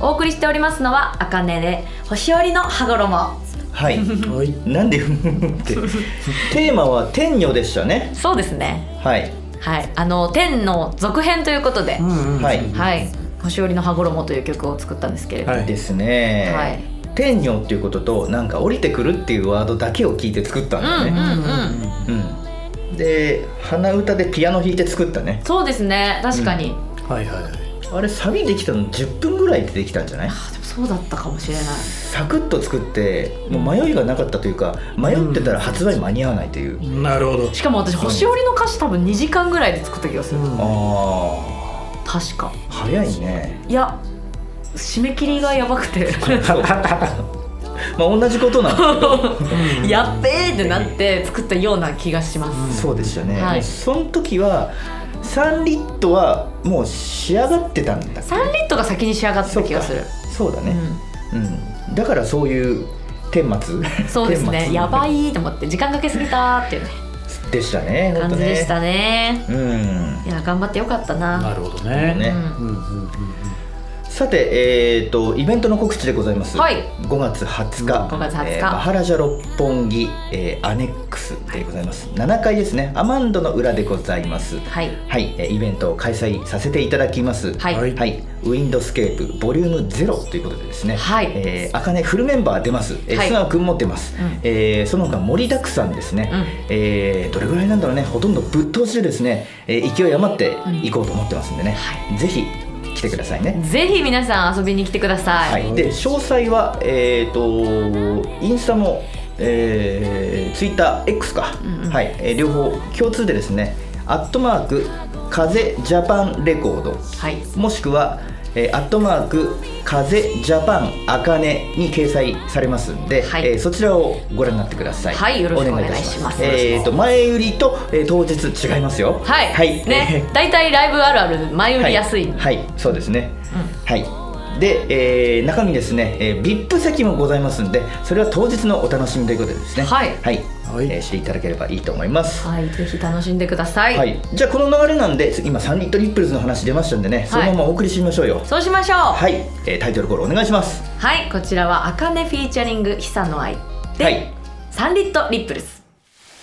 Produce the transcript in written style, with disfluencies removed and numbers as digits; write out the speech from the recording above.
お送りしておりますのはあかねで星折りの羽衣。 はいなんでってテーマは天女でしたね。 そうですね。 はい、 はい、天の続編ということで、 はい、 はい、星折りの羽衣という曲を作ったんですけれども、 はい、ですね、 はい、 天女っていうこととなんか降りてくるっていうワードだけを聞いて作ったんだよね。で鼻歌でピアノ弾いて作ったね。 そうですね、確かに、 はいはいはい。 あれサビできたの10分ぐらいでできたんじゃない？ でもそうだったかもしれない。 サクッと作ってもう迷いがなかったというか、迷ってたら発売間に合わないという、 なるほど。 しかも私星折りの歌詞多分2時間ぐらいで作った気がする、確か。 早いね。 いや締め切りがやばくてまあ同じことなんだけどやっべーってなって作ったような気がします、 そうでしたね、 はい、 その時は3リットはもう仕上がってたんだ。 3リットが先に仕上がってた気がする。 そうだね、だからそういう顛末そうですねやばいと思って時間かけすぎたっていうねでしたね。 感じでしたね。いや頑張ってよかったな。 なるほどね。 さて、イベントの告知でございます、 はい、 5月20日、マハラジャ六本木、アネックスでございます。7階ですね、アマンドの裏でございます。はい、はい、イベントを開催させていただきます。はい、はい、ウィンドスケープボリューム0ということでですね、はい、あかねフルメンバー出ます。素直くんも出ます。その他盛りだくさんですね、どれぐらいなんだろうね、ほとんどぶっ通しでですね、勢い余っていこうと思ってますんでね、ぜひ来てくださいね。 ぜひ皆さん遊びに来てください。 はい、で詳細は、インスタも、ツイッター X か、はい、両方共通でですね、風ジャパンレコード、はい、もしくは風ジャパンあかねに掲載されますんで、はい、そちらをご覧になってください。はい、よろしくお願いします。前売りと、当日違いますよ。はい、はい、ね、だいたいライブあるある前売り安い、はい、はい、そうですね、はい。で、中身ですね、VIP 席もございますんで、それは当日のお楽しみということでですね、はい、はい、していただければいいと思います。はい、ぜひ楽しんでください。はい、じゃあこの流れなんで今3リットリップルズの話出ましたんでね、そのままお送りしてみましょうよ。そうしましょう。はい、タイトルコールお願いします。はい、こちらはあかねフィーチャリング久野愛で、はい、3リットリップルズ。